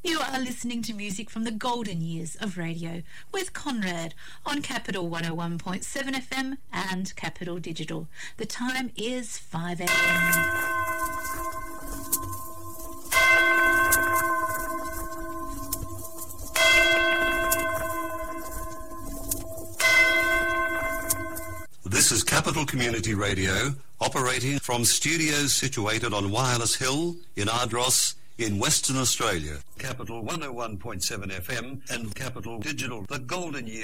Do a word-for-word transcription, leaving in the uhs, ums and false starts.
You are listening to music from the golden years of radio with Conrad on Capital one oh one point seven F M and Capital Digital. The time is five a m. This is Capital Community Radio, operating from studios situated on Wireless Hill in Ardross in Western Australia. Capital one oh one point seven F M and Capital Digital, the golden year.